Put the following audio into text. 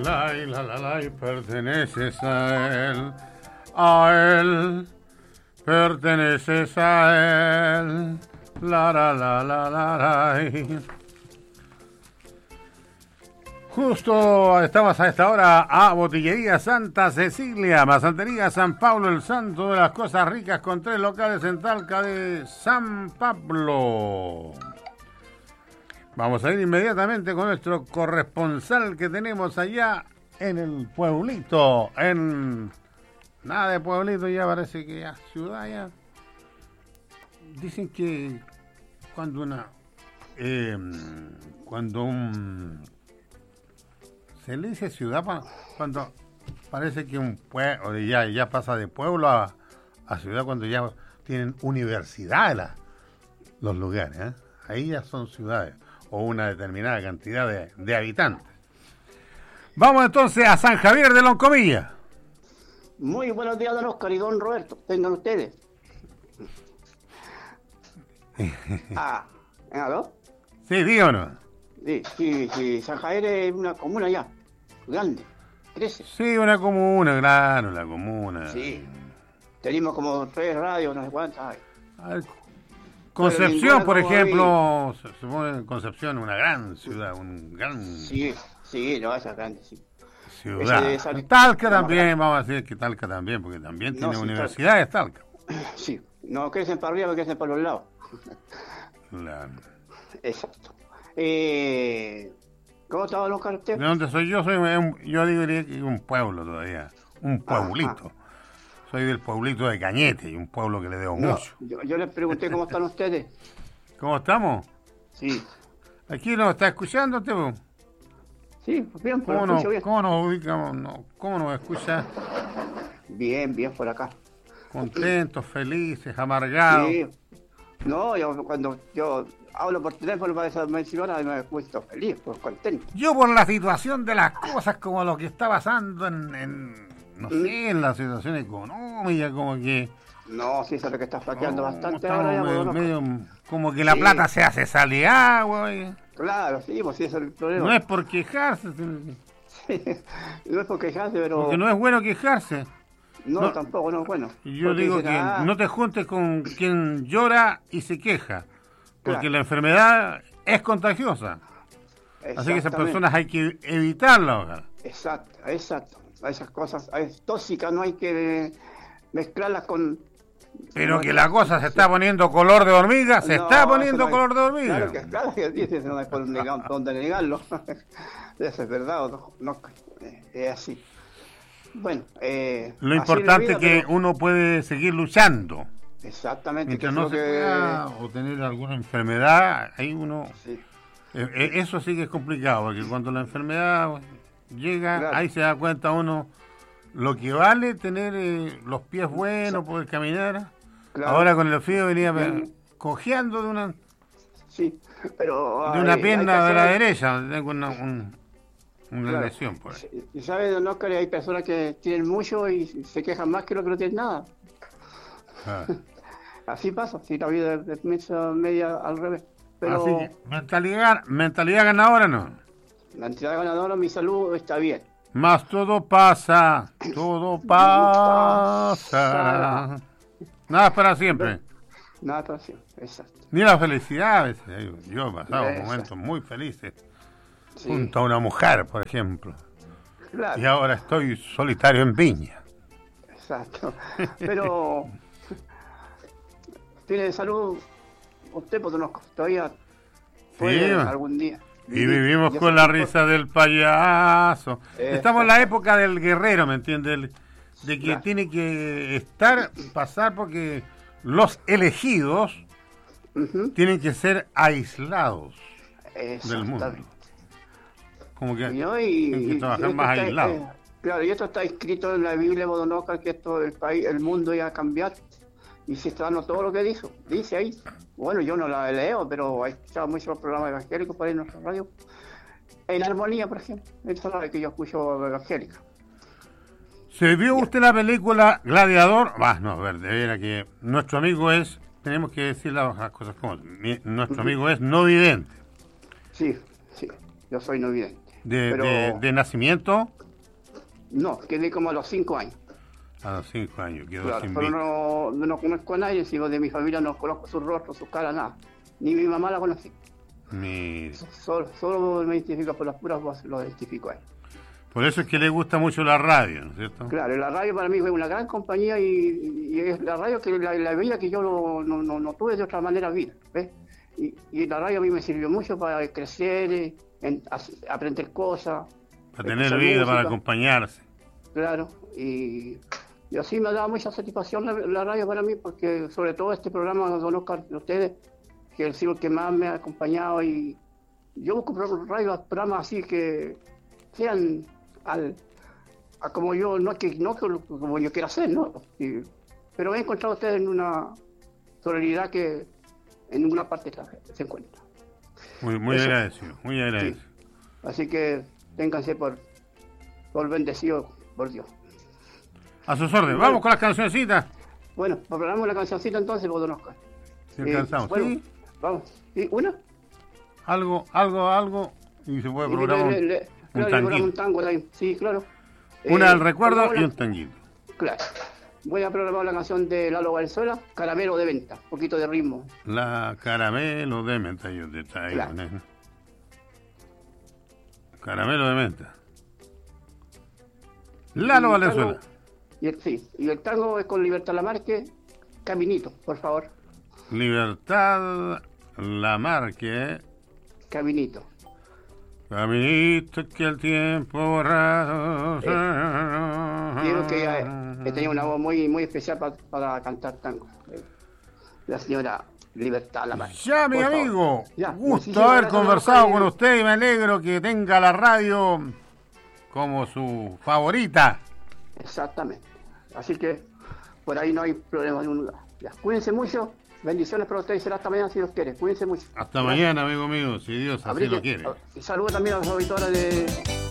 la, y perteneces a él, perteneces a él, la. Justo estamos a esta hora a Botillería Santa Cecilia, Masantería San Pablo, el santo de las cosas ricas, con 3 locales en Talca de San Pablo. Vamos a ir inmediatamente con nuestro corresponsal que tenemos allá en el pueblito, nada de pueblito, ya parece que ya ciudad ya. Dicen que cuando se le dice ciudad cuando parece que un pueblo ya pasa de pueblo a ciudad, cuando ya tienen universidad los lugares, ¿eh? Ahí ya son ciudades o una determinada cantidad de habitantes. Vamos entonces a San Javier de Loncomilla. Muy buenos días, don Oscar y don Roberto. Tengan ustedes. ¿Aló? Sí, díganos. Sí, San Javier es una comuna ya, grande, crece. Sí, una comuna, claro, la comuna. Sí, tenemos como 3 radios, no sé cuántas hay. A ver, Concepción, por ejemplo, se supone Concepción una gran ciudad, un gran... Sí, no, esa es grande, sí. Ciudad. Talca también, vamos a decir que Talca también, porque también tiene universidades Talca. Sí, no crecen para arriba, pero crecen para los lados. Claro. Exacto. ¿Cómo estaba los carteles? ¿De dónde soy yo? Yo diría que un pueblo todavía, un pueblito. Soy del pueblito de Cañete, y un pueblo que le debo mucho. Yo les pregunté cómo están ustedes. ¿Cómo estamos? Sí. ¿Aquí nos está escuchando usted? Sí, bien, por ¿Cómo, bien. ¿Cómo nos ubicamos? ¿Cómo nos escucha? Bien, por acá. Contentos, felices, amargados. Sí. No, cuando yo hablo por teléfono para esa mencionada me he puesto feliz, pues contento. Yo por la situación de las cosas, como lo que está pasando en la situación económica, como que... No, sí, eso es lo que está flaqueando bastante ahora. Ya, medio, como que la plata se hace salir agua. Claro, sí, pues sí, ese es el problema. No es por quejarse. Sí, no es por quejarse, pero... Porque no es bueno quejarse. No, tampoco, no es bueno. Yo digo que no te juntes con quien llora y se queja, porque la enfermedad es contagiosa. Así que esas personas hay que evitarlas. Exacto. Esas cosas tóxicas no hay que mezclarlas con... Pero que la cosa se está poniendo color de hormiga, está poniendo color de hormiga. Claro que dice, no hay por dónde negarlo. Eso es verdad, no, es así. Bueno, lo importante es que uno puede seguir luchando. Exactamente. Mientras no se pueda o tener alguna enfermedad, ahí uno... Sí. Eso sí que es complicado, porque cuando la enfermedad llega, claro, ahí se da cuenta uno lo que vale tener los pies buenos, poder caminar. Claro. Ahora con el frío venía cojeando de una... Sí, pero... De una pierna de la derecha, tengo una lesión por ahí. Y sabes, don Oscar, hay personas que tienen mucho y se quejan más que los que no tienen nada. Así pasa, si la vida es media al revés. Pero así que, mentalidad ganadora no. Mentalidad ganadora, mi salud está bien. Más todo pasa. Nada es para siempre. Nada para siempre, exacto. Ni la felicidad a veces. Yo he pasado momentos muy felices. Sí. Junto a una mujer, por ejemplo. Claro. Y ahora estoy solitario en Viña. Exacto. Pero tiene salud usted, pues todavía puede algún día. Y vivimos con la risa del payaso. Estamos en la época del guerrero, ¿me entiendes? De que tiene que pasar porque los elegidos tienen que ser aislados del mundo. Como que tienen que trabajar más aislados. Claro, y esto está escrito en la Biblia de Don Oscar, que esto el mundo iba a cambiar. Y se está dando todo lo que dice ahí. Bueno, yo no la leo, pero he escuchado muchos programas evangélicos por ahí en nuestra radio. En Armonía, por ejemplo, esa es la que yo escucho evangélica. ¿Se vio usted la película Gladiador? No, a ver, de veras que nuestro amigo es, tenemos que decir las cosas como nuestro amigo es no vidente. Sí, yo soy no vidente. ¿De nacimiento? No, quedé como a los 5 años. A los 5 años, quedó Claro, sin pero vista. no conozco a nadie, sino de mi familia no conozco su rostro, su cara, nada. Ni mi mamá la conocí. Mire. Solo me identifico por las puras voces, lo identifico a él. Por eso es que le gusta mucho la radio, ¿no es cierto? Claro, la radio para mí fue una gran compañía y es la radio que la vida que yo no tuve de otra manera vida, ¿ves? Y la radio a mí me sirvió mucho para crecer, aprender cosas. Para tener escuchar vida, música. para acompañarse. Claro, y así me da mucha satisfacción la radio para mí, porque sobre todo este programa, don Oscar, de ustedes, que ha sido el que más me ha acompañado, y yo busco programas así que sean a como yo, no como yo quiero hacer, ¿no? Pero he encontrado a ustedes en una solidaridad que en ninguna parte se encuentra. Muy agradecido, muy agradecido. Sí. Así que ténganse por bendecidos por Dios. A sus órdenes, vamos con las cancioncitas. Bueno, programamos la cancioncita entonces, don Oscar. Si alcanzamos, bueno, ¿sí? Vamos. ¿Y una? Algo, y se puede programar un Claro, le programamos tanguito. un tango ahí. Sí, claro. Una del recuerdo programamos y un tanguito. Claro. Voy a programar la canción de Lalo Valenzuela, Caramelo de Venta, un poquito de ritmo. La caramelo de menta, yo te traigo. Claro. Nena. Caramelo de menta. Lalo Y el Valenzuela. tango- y el tango es con Libertad Lamarque, Caminito, por favor. Libertad Lamarque. Caminito. Caminito que el tiempo borrado. Digo que tenía una voz muy especial para cantar tango. La señora Libertad Lamarque. Ya, mi Por favor. amigo, Ya, gusto muchísimas haber gracias, conversado Oscar. con usted y me alegro que tenga la radio como su favorita. Exactamente. Así que por ahí no hay problema de un lugar. Ya. Cuídense mucho. Bendiciones para ustedes. Será hasta mañana si Dios quiere. Cuídense mucho. Hasta mañana, amigo mío, si Dios así Abrigue- lo quiere. Y saludo también a los auditores de